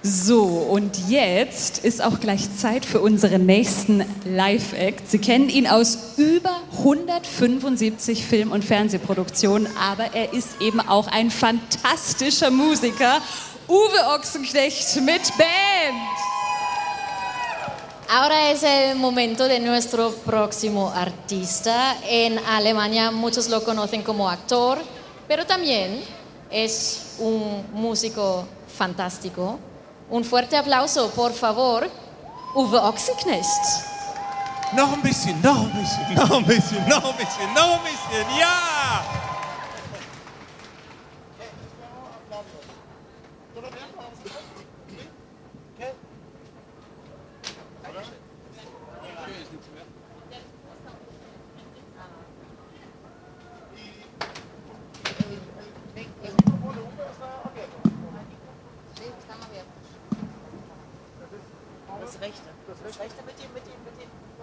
So, und jetzt ist auch gleich Zeit für unseren nächsten Live-Act. Sie kennen ihn aus über 175 Film- und Fernsehproduktionen, aber er ist eben auch ein fantastischer Musiker. Uwe Ochsenknecht mit Band. Ahora es el momento de nuestro próximo artista. En Alemania muchos lo conocen como actor, pero también es un músico fantástico. Un fuerte aplauso, por favor, Uwe Ochsenknecht. Noch ein bisschen, noch ein bisschen, noch ein bisschen, noch ein bisschen, noch ein bisschen, ja! Das rechte mit dem.